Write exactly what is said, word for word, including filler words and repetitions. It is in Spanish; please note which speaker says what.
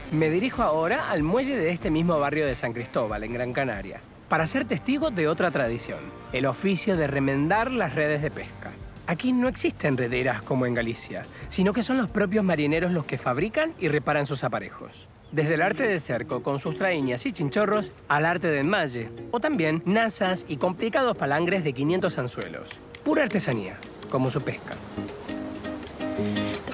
Speaker 1: Me dirijo ahora al muelle de este mismo barrio de San Cristóbal, en Gran Canaria, para ser testigo de otra tradición, el oficio de remendar las redes de pesca. Aquí no existen rederas como en Galicia, sino que son los propios marineros los que fabrican y reparan sus aparejos. Desde el arte de cerco con sus traíñas y chinchorros al arte de enmalle, o también nazas y complicados palangres de quinientos anzuelos. Pura artesanía, como su pesca.